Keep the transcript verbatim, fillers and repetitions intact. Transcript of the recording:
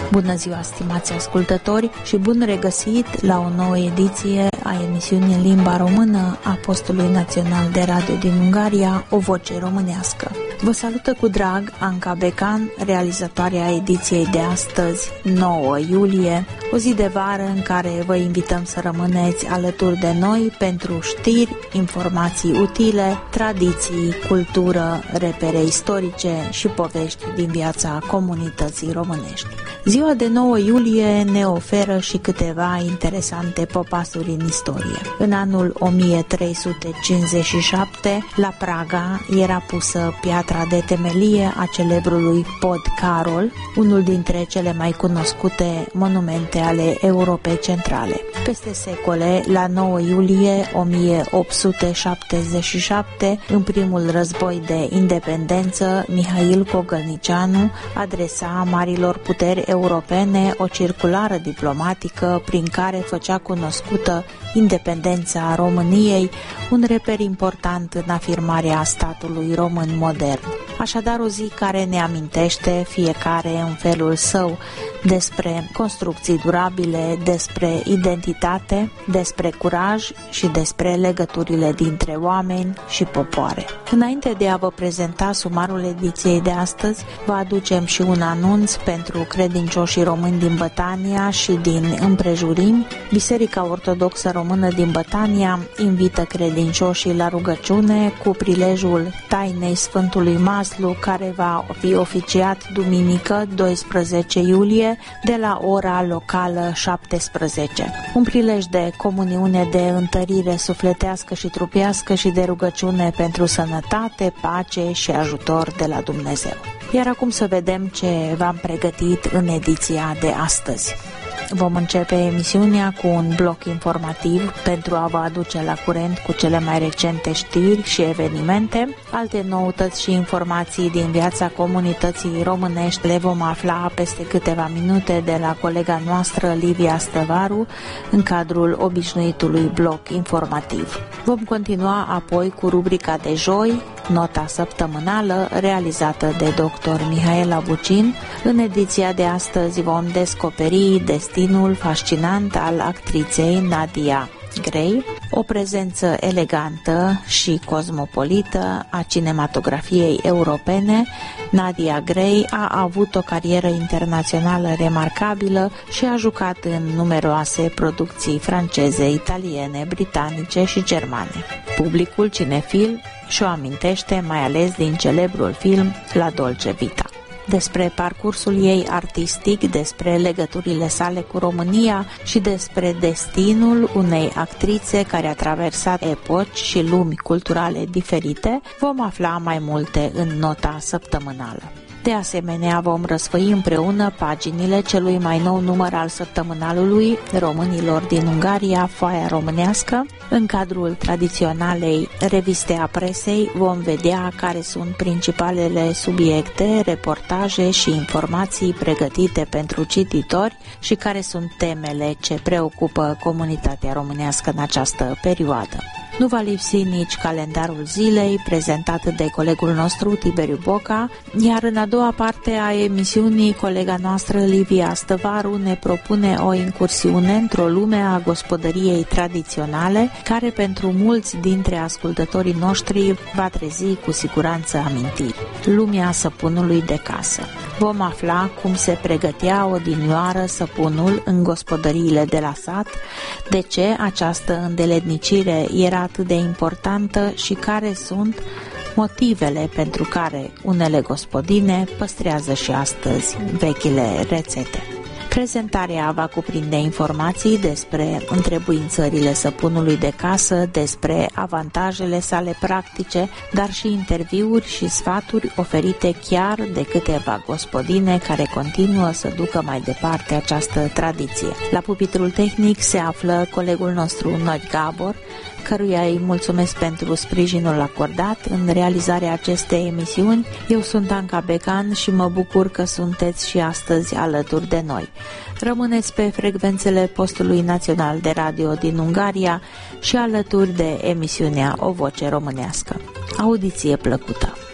Bună ziua, stimați ascultători, și bun regăsit la o nouă ediție a emisiunii în limba română a Postului Național de Radio din Ungaria, O Voce Românească. Vă salută cu drag Anca Becan, realizatoarea ediției de astăzi, nouă iulie, o zi de vară în care vă invităm să rămâneți alături de noi pentru știri, informații utile, tradiții, cultură, repere istorice și povești din viața comunității românești. Ziua de nouă iulie ne oferă și câteva interesante popasuri în istorie. În anul o mie trei sute cincizeci și șapte, la Praga era pusă piatra de temelie a celebrului Pod Carol, unul dintre cele mai cunoscute monumente ale Europei Centrale. Peste secole, la nouă iulie o mie opt sute șaptezeci și șapte, în primul război de independență, Mihail Cogălnicianu adresa marilor puteri europene o circulară diplomatică prin care făcea cunoscută independența României, un reper important în afirmarea statului român modern. Așadar, o zi care ne amintește, fiecare în felul său, despre construcții durabile, despre identitate, despre curaj și despre legăturile dintre oameni și popoare. Înainte de a vă prezenta sumarul ediției de astăzi, vă aducem și un anunț pentru credincioșii români din Bătania și din împrejurimi. Biserica Ortodoxă Română din Bătania invită credincioșii la rugăciune cu prilejul tainei Sfântului Maslu, care va fi oficiat duminică doisprezece iulie de la ora locală șaptesprezece. Un prilej de comuniune, de întărire sufletească și trupească și de rugăciune pentru sănătate, pace și ajutor de la Dumnezeu. Iar acum să vedem ce v-am pregătit în ediția de astăzi. Vom începe emisiunea cu un bloc informativ pentru a vă aduce la curent cu cele mai recente știri și evenimente. Alte noutăți și informații din viața comunității românești le vom afla peste câteva minute de la colega noastră Livia Stăvaru în cadrul obișnuitului bloc informativ. Vom continua apoi cu rubrica de joi, nota săptămânală, realizată de doctor Mihaela Bucin. În ediția de astăzi vom descoperi destinul fascinant al actriței Nadia Grey, o prezență elegantă și cosmopolită a cinematografiei europene. Nadia Grey a avut o carieră internațională remarcabilă și a jucat în numeroase producții franceze, italiene, britanice și germane. Publicul cinefil și-o amintește mai ales din celebrul film La Dolce Vita. Despre parcursul ei artistic, despre legăturile sale cu România și despre destinul unei actrițe care a traversat epoci și lumi culturale diferite, vom afla mai multe în nota săptămânală. De asemenea, vom răsfăi împreună paginile celui mai nou număr al săptămânalului Românilor din Ungaria, Foaia Românească. În cadrul tradiționalei reviste a presei vom vedea care sunt principalele subiecte, reportaje și informații pregătite pentru cititori și care sunt temele ce preocupă comunitatea românească în această perioadă. Nu va lipsi nici calendarul zilei, prezentat de colegul nostru Tiberiu Boca, iar în a doua parte a emisiunii, colega noastră Livia Stăvaru ne propune o incursiune într-o lume a gospodăriei tradiționale, care pentru mulți dintre ascultătorii noștri va trezi cu siguranță amintiri. Lumea săpunului de casă. Vom afla cum se pregătea odinioară săpunul în gospodăriile de la sat, de ce această îndeletnicire era atât de importantă și care sunt motivele pentru care unele gospodine păstrează și astăzi vechile rețete. Prezentarea va cuprinde informații despre întrebuințările săpunului de casă, despre avantajele sale practice, dar și interviuri și sfaturi oferite chiar de câteva gospodine care continuă să ducă mai departe această tradiție. La pupitrul tehnic se află colegul nostru Nori Gabor, căruia îi mulțumesc pentru sprijinul acordat în realizarea acestei emisiuni. Eu sunt Anca Becan și mă bucur că sunteți și astăzi alături de noi. Rămâneți pe frecvențele Postului Național de Radio din Ungaria și alături de emisiunea O Voce Românească. Audiție plăcută!